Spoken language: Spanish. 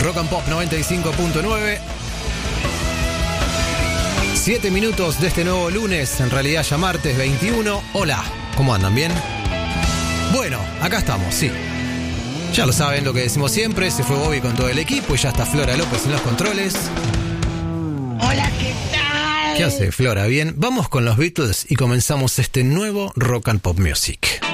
Rock and Pop 95.9. 7 minutos de este nuevo lunes, en realidad ya martes 21. Hola, ¿cómo andan? ¿Bien? Bueno, acá estamos, sí. Ya lo saben lo que decimos siempre, se fue Bobby con todo el equipo y ya está Flora López en los controles. Hola, ¿qué tal? ¿Qué hace Flora? Bien, vamos con los Beatles y comenzamos este nuevo Rock and Pop Music.